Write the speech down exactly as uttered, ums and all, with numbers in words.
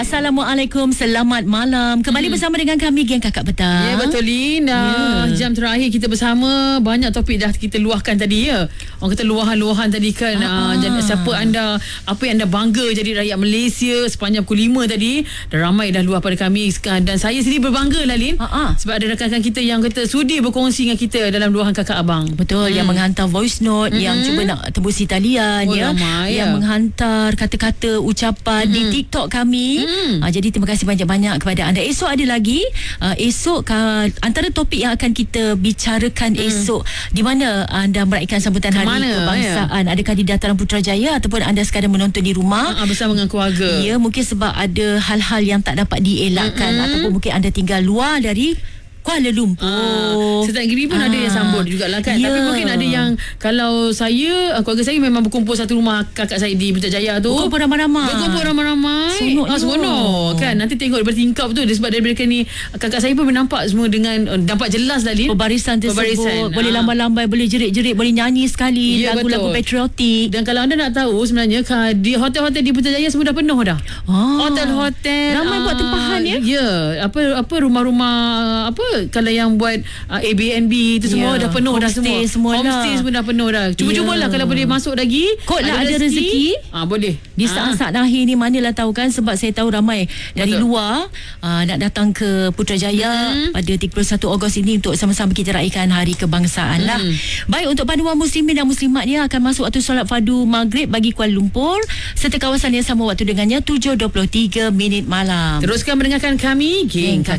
Assalamualaikum, selamat malam. Kembali hmm. bersama dengan kami, Geng Kakak Petang. Ya, betul Lina. Ya. Jam terakhir kita bersama, banyak topik dah kita luahkan tadi ya. Orang kata luahan-luahan tadi kan. Uh, jadi siapa anda, apa yang anda bangga jadi rakyat Malaysia sepanjang pukul lima tadi. Dah ramai dah luah pada kami. Dan saya sendiri berbangga lah Lin. Uh-uh. Sebab ada rakan-rakan kita yang kata sudi berkongsi dengan kita dalam luahan kakak abang. Betul, hmm. yang menghantar voice note, hmm. yang cuba nak tembus talian oh, ya. Ramai, yang ya. menghantar kata-kata ucapan hmm. di TikTok kami. Hmm. Uh, jadi terima kasih banyak-banyak kepada anda. Esok ada lagi uh, esok uh, antara topik yang akan kita bicarakan hmm. esok, di mana anda meraihkan sambutan Ke hari mana, kebangsaan ya? Adakah di Dataran Putrajaya ataupun anda sekadar menonton di rumah uh, bersama dengan keluarga? Ya, mungkin sebab ada hal-hal yang tak dapat dielakkan hmm. ataupun mungkin anda tinggal luar dari Kuala Lumpur. Ah, Serta Negeri pun ah. ada yang sambut jugalah kan. Yeah. Tapi mungkin ada yang, kalau saya, keluarga saya memang berkumpul satu rumah kakak saya di Putrajaya tu. Berkumpul ramai-ramai. Berkumpul ramai-ramai. Seronok. Ah, seronok kan. Nanti tengok daripada tingkap tu. Sebab daripada ni kakak saya pun nampak semua dengan uh, nampak jelas dah Lin. Pembarisan tersebut. Pembarisan. Boleh ah. lambai-lambai, boleh jerit-jerit, boleh nyanyi sekali yeah, lagu-lagu betul. patriotik. Dan kalau anda nak tahu sebenarnya di hotel-hotel di Putrajaya semua dah penuh dah. Ah. Hotel-hotel. Ramai ah, buat tempahan ya. Ya. Apa apa rumah-rumah apa kalau yang buat Uh, Airbnb itu semua yeah. dah penuh dah semua. semua Homestay semua dah penuh dah. Cuba-cubalah yeah. kalau boleh masuk lagi. Kot lah ada rezeki, rezeki. Ah, boleh. Di saat-saat ah. akhir ni manalah tahu kan, sebab saya tahu ramai dari Betul. luar uh, nak datang ke Putrajaya mm-hmm. pada tiga puluh satu Ogos ini untuk sama-sama kita raikan Hari Kebangsaan mm-hmm. lah. Baik, untuk panduan muslimin dan muslimat dia akan masuk waktu solat fardu maghrib bagi Kuala Lumpur serta kawasan yang sama waktu dengannya tujuh dua puluh tiga minit malam. Teruskan mendengarkan kami Geng Kakak